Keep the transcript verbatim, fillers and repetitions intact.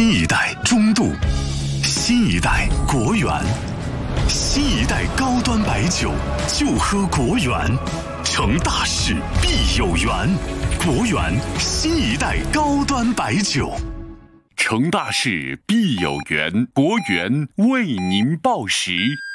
新一代中度，新一代国源，新一代高端白酒就喝国源，成大事必有缘。国源新一代高端白酒， 成大事必有缘，国源为您报时。